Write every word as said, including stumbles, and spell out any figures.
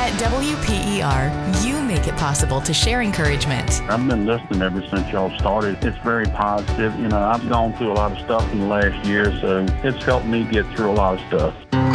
At W P E R, you make it possible to share encouragement. I've been listening ever since y'all started. It's very positive. You know, I've gone through a lot of stuff in the last year, so it's helped me get through a lot of stuff.